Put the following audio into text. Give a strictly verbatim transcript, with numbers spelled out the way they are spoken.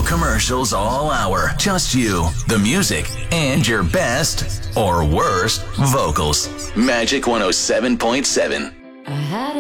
No commercials all hour. Just you, the music, and your best or worst vocals. Magic one oh seven point seven. I had